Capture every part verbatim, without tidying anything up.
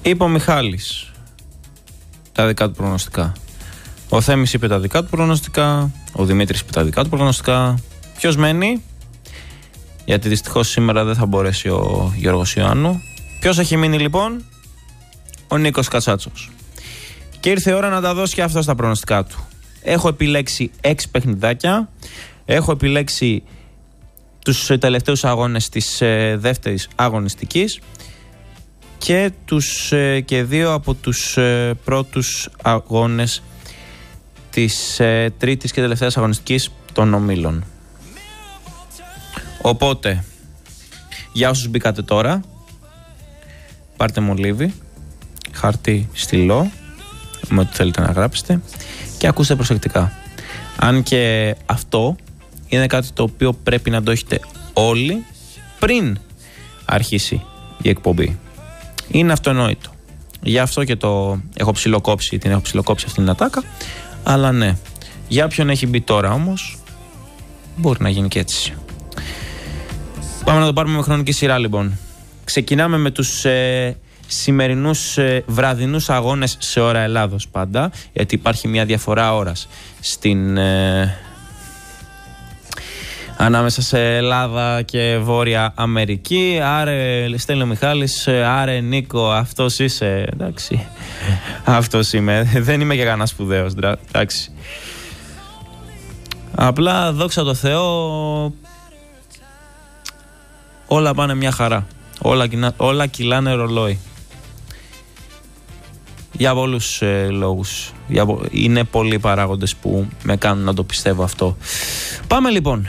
Είπε ο Μιχάλης τα δικά του προγνωστικά. Ο Θέμης είπε τα δικά του προγνωστικά. Ο Δημήτρης είπε τα δικά του προγνωστικά. Ποιος μένει? Γιατί δυστυχώς σήμερα δεν θα μπορέσει ο Γιώργος Ιωάννου. Ποιος έχει μείνει λοιπόν? Ο Νίκος Κατσάτσος. Και ήρθε η ώρα να τα δώσει και αυτό στα προγνωστικά του. Έχω επιλέξει έξι παιχνιδάκια. Έχω επιλέξει τους τελευταίους αγώνες της ε, δεύτερης αγωνιστικής και, τους, ε, και δύο από τους ε, πρώτους αγώνες της ε, τρίτης και τελευταίας αγωνιστικής των ομίλων. Οπότε, για όσους μπήκατε τώρα, πάρτε μολύβι, χαρτί, στυλό, με ό,τι θέλετε να γράψετε και ακούστε προσεκτικά. Αν και αυτό είναι κάτι το οποίο πρέπει να το έχετε όλοι πριν αρχίσει η εκπομπή. Είναι αυτονόητο. Γι' αυτό και το έχω ψιλοκόψει, την έχω ψιλοκόψει αυτήν την ατάκα. Αλλά ναι, για όποιον έχει μπει τώρα όμως, μπορεί να γίνει και έτσι. Πάμε να το πάρουμε με χρονική σειρά λοιπόν. Ξεκινάμε με τους ε, σημερινούς ε, βραδινούς αγώνες σε ώρα Ελλάδος πάντα, γιατί υπάρχει μια διαφορά ώρας στην... Ε, ανάμεσα σε Ελλάδα και Βόρεια Αμερική. Άρε στέλνει ο Μιχάλης, άρε Νίκο, αυτός είσαι. Εντάξει, αυτός είμαι. Δεν είμαι και κανένα σπουδαίος. Εντάξει. Απλά δόξα τω Θεώ, όλα πάνε μια χαρά. Όλα, όλα κυλάνε ρολόι. Για πολλούς ε, λόγους. Για, είναι πολλοί παράγοντες που με κάνουν να το πιστεύω αυτό. Πάμε λοιπόν.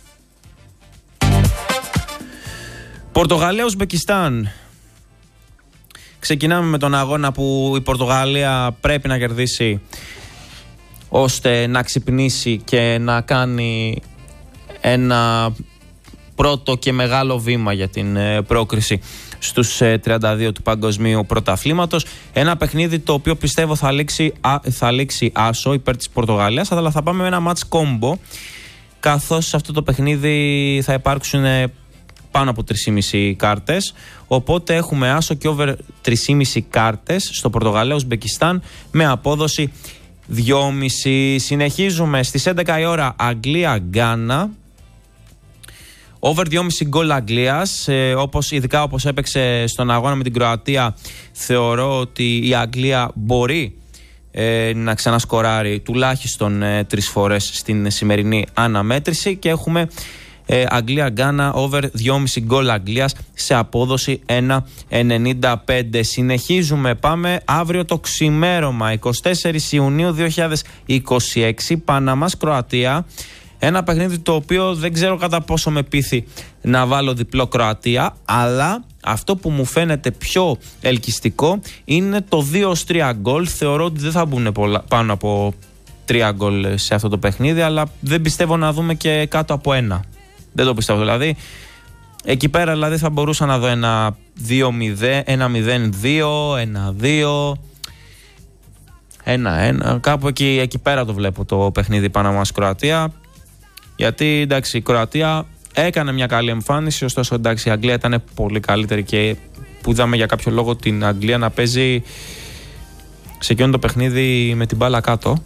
Πορτογαλία-Ουσμπεκιστάν. Ξεκινάμε με τον αγώνα που η Πορτογαλία πρέπει να κερδίσει ώστε να ξυπνήσει και να κάνει ένα πρώτο και μεγάλο βήμα για την πρόκριση στους τριάντα δύο του παγκοσμίου πρωταθλήματος. Ένα παιχνίδι το οποίο πιστεύω θα λήξει, θα λήξει άσο υπέρ της Πορτογαλίας, αλλά θα πάμε με ένα match combo, καθώς σε αυτό το παιχνίδι θα υπάρξουν πάνω από τρεις και μισή κάρτες, οπότε έχουμε άσο και over τρεις και μισή κάρτες στο Πορτογαλία-Ουσμπεκιστάν με απόδοση δύο κόμμα πέντε. Συνεχίζουμε στις έντεκα η ώρα Αγγλία-Γκάνα, over δύο κόμμα πέντε γκολ Αγγλίας, ε, όπως, ειδικά όπως έπαιξε στον αγώνα με την Κροατία. Θεωρώ ότι η Αγγλία μπορεί ε, να ξανασκοράρει τουλάχιστον ε, τρεις φορές στην σημερινή αναμέτρηση και έχουμε Ε, Αγγλία-Γκάνα over δύο κόμμα πέντε γκολ Αγγλίας σε απόδοση ένα κόμμα ενενήντα πέντε. Συνεχίζουμε, πάμε αύριο το ξημέρωμα εικοστή τέταρτη Ιουνίου δύο χιλιάδες είκοσι έξι, Παναμάς-Κροατία. Ένα παιχνίδι το οποίο δεν ξέρω κατά πόσο με πείθει να βάλω διπλό Κροατία, αλλά αυτό που μου φαίνεται πιο ελκυστικό είναι το δύο τρία γκολ. Θεωρώ ότι δεν θα μπουν πολλά, πάνω από τρία γκολ σε αυτό το παιχνίδι, αλλά δεν πιστεύω να δούμε και κάτω από ένα. Δεν το πιστεύω δηλαδή. Εκεί πέρα δηλαδή θα μπορούσα να δω ένα δύο μηδέν, ένα μηδέν δύο, ένα δύο, ένα ένα. Κάπου εκεί, εκεί πέρα το βλέπω το παιχνίδι Παναμάς-Κροατία. Γιατί εντάξει, η Κροατία έκανε μια καλή εμφάνιση, ωστόσο εντάξει, η Αγγλία ήταν πολύ καλύτερη και που είδαμε για κάποιο λόγο την Αγγλία να παίζει σε εκείνο το παιχνίδι με την μπάλα κάτω.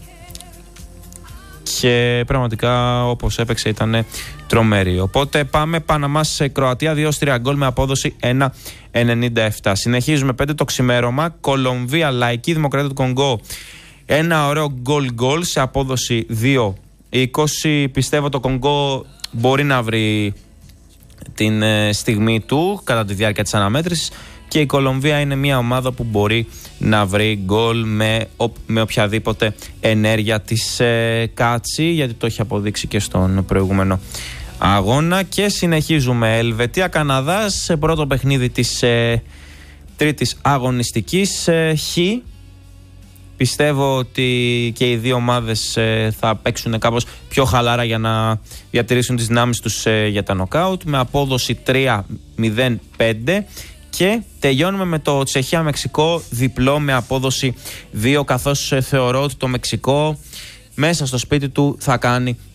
Και πραγματικά όπως έπαιξε ήταν τρομερή. Οπότε πάμε Παναμά σε Κροατία, δύο τρία γκολ με απόδοση ένα κόμμα ενενήντα επτά. Συνεχίζουμε πέντε το ξημέρωμα, Κολομβία, Λαϊκή Δημοκρατία του Κονγκό. Ένα ωραίο γκολ γκολ σε απόδοση δύο είκοσι. Πιστεύω το Κονγκό μπορεί να βρει την στιγμή του κατά τη διάρκεια της αναμέτρησης και η Κολομβία είναι μια ομάδα που μπορεί να βρει γκολ με, με οποιαδήποτε ενέργεια της ε, κάτσει, γιατί το έχει αποδείξει και στον προηγούμενο αγώνα. Και συνεχίζουμε, Ελβετία-Καναδάς σε πρώτο παιχνίδι της ε, τρίτης αγωνιστικής, ε, Χ. Πιστεύω ότι και οι δύο ομάδες ε, θα παίξουν κάπως πιο χαλάρα για να διατηρήσουν τις δυνάμεις τους ε, για τα νοκάουτ, με απόδοση τρία μηδέν πέντε. Και τελειώνουμε με το Τσεχία-Μεξικό διπλό με απόδοση δύο, καθώς θεωρώ ότι το Μεξικό μέσα στο σπίτι του θα κάνει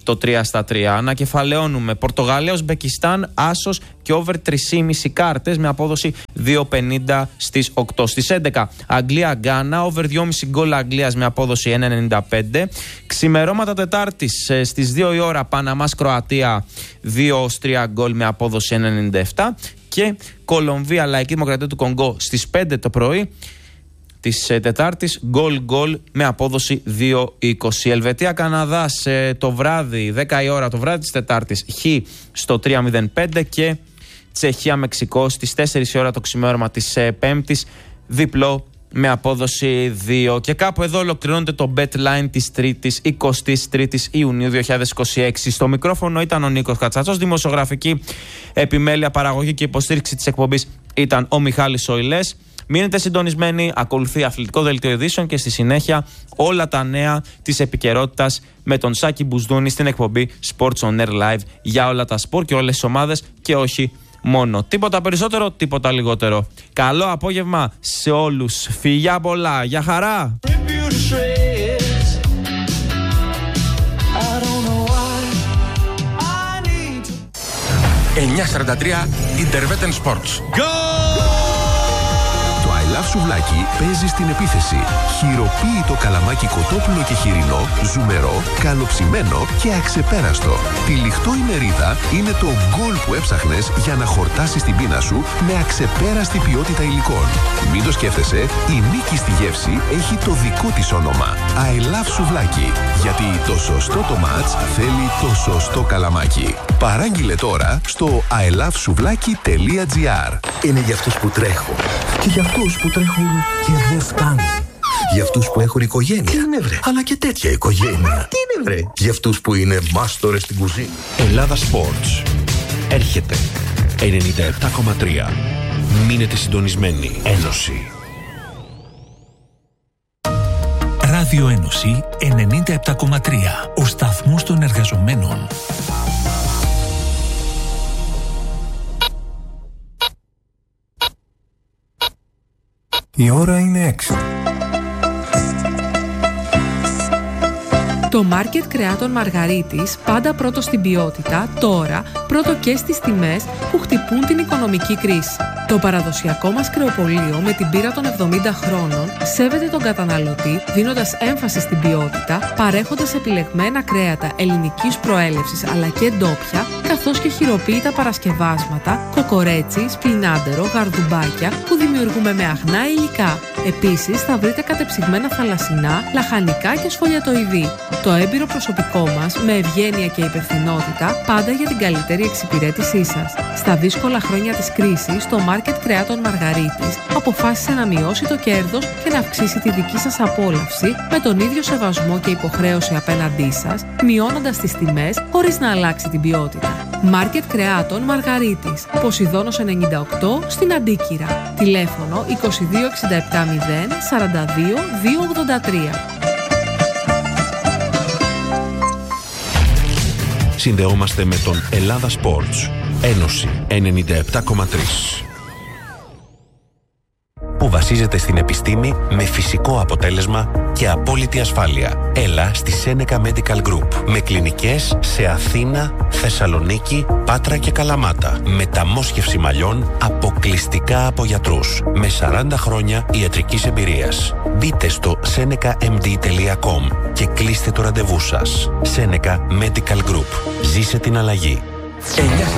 το τρία στα τρία. Ανακεφαλαιώνουμε. Πορτογαλία-Ουσμπεκιστάν, άσος και over τρία κόμμα πέντε κάρτες με απόδοση δύο πενήντα στις οκτώ. Στις έντεκα, Αγγλία-Γκάνα, over δύο κόμμα πέντε γκολ Αγγλίας με απόδοση ένα ενενήντα πέντε. Ξημερώματα Τετάρτης στις δύο η ώρα, Παναμάς-Κροατία, δύο τρία γκολ με απόδοση ένα ενενήντα επτά. Και Κολομβία-Λαϊκή Δημοκρατία του Κονγκό στις πέντε το πρωί της Τετάρτης, γκολ γκολ με απόδοση δύο είκοσι. Ελβετία-Καναδάς το βράδυ, δέκα η ώρα το βράδυ της Τετάρτης, χ στο τρία μηδέν πέντε. Και Τσεχία-Μεξικό στις τέσσερις η ώρα το ξημέρωμα της Πέμπτης, διπλό με απόδοση δύο. Και κάπου εδώ ολοκληρώνεται το BetLine της Τρίτης, εικοστή τρίτη Ιουνίου δύο χιλιάδες είκοσι έξι. Στο μικρόφωνο ήταν ο Νίκος Κατσάτσος, δημοσιογραφική επιμέλεια, παραγωγή και υποστήριξη της εκπομπής ήταν ο Μιχάλης Σοηλές. Μείνετε συντονισμένοι, ακολουθεί αθλητικό δελτίο ειδήσεων και στη συνέχεια όλα τα νέα της επικαιρότητας με τον Σάκη Μπουσδούνη στην εκπομπή Sports on Air Live για όλα τα σπορ και όλες τις ομάδες και όχι μόνο. Τίποτα περισσότερο, τίποτα λιγότερο. Καλό απόγευμα σε όλους. Φιλιά πολλά. Γεια χαρά. εννιά σαράντα τρία Interveten Sports. I Love Σουβλάκι παίζει στην επίθεση. Χειροποίητο καλαμάκι κοτόπουλο και χοιρινό, ζουμερό, καλοψημένο και αξεπέραστο. Τυλιχτό η μερίδα είναι το γκολ που έψαχνες για να χορτάσεις την πείνα σου με αξεπέραστη ποιότητα υλικών. Μην το σκέφτεσαι, η νίκη στη γεύση έχει το δικό της όνομα. I Love Σουβλάκι. Γιατί το σωστό το μάτς θέλει το σωστό καλαμάκι. Παράγγειλε τώρα στο άι λαβ σουβλάκι τελεία τζι άρ. Είναι για αυτούς που τρέχουν και για αυτούς που τρέχουν και δεν φτάνουν. Για αυτούς που έχουν οικογένεια. Τι είναι βρε, αλλά και τέτοια οικογένεια. Τι είναι βρε, για αυτούς που είναι μάστορες στην κουζίνα. Ελλάδα Sports. Έρχεται ενενήντα επτά κόμμα τρία. Μείνετε συντονισμένοι. Ένωση. Ράδιο Ένωση ενενήντα επτά κόμμα τρία. Ο σταθμός των εργαζομένων. Η ώρα είναι έξι. Το μάρκετ κρεάτων Μαργαρίτης, πάντα πρώτο στην ποιότητα, τώρα πρώτο και στις τιμές που χτυπούν την οικονομική κρίση. Το παραδοσιακό μας κρεοπωλείο με την πείρα των εβδομήντα χρόνων σέβεται τον καταναλωτή δίνοντας έμφαση στην ποιότητα, παρέχοντας επιλεγμένα κρέατα ελληνικής προέλευσης αλλά και ντόπια, καθώς και χειροποίητα παρασκευάσματα, κοκορέτσι, σπινάντερο, γαρδουμπάκια που δημιουργούμε με αγνά υλικά. Επίσης θα βρείτε κατεψυγμένα θαλασσινά, λαχανικά και σφολιατοειδή. Το έμπειρο προσωπικό μας, με ευγένεια και υπευθυνότητα, πάντα για την καλύτερη εξυπηρέτησή σας. Στα δύσκολα χρόνια της κρίσης, το μάρκετ κρεάτων Μαργαρίτης αποφάσισε να μειώσει το κέρδος και να αυξήσει τη δική σας απόλαυση με τον ίδιο σεβασμό και υποχρέωση απέναντί σας, μειώνοντας τις τιμές χωρίς να αλλάξει την ποιότητα. Μάρκετ κρεάτων Μαργαρίτης, Ποσειδώνος ενενήντα οκτώ στην Αντίκυρα. Τηλέφωνο είκοσι δύο εξήντα επτά μηδέν σαράντα δύο διακόσια ογδόντα τρία. Συνδεόμαστε με τον Ελλάδα Sports. Ένωση ενενήντα επτά κόμμα τρία. Που βασίζεται στην επιστήμη με φυσικό αποτέλεσμα και απόλυτη ασφάλεια. Έλα στη Seneca Medical Group. Με κλινικές σε Αθήνα, Θεσσαλονίκη, Πάτρα και Καλαμάτα. Μεταμόσχευση μαλλιών αποκλειστικά από γιατρούς. Με σαράντα χρόνια ιατρικής εμπειρίας. Μπείτε στο seneca m d τελεία com και κλείστε το ραντεβού σας. Seneca Medical Group. Ζήσε την αλλαγή.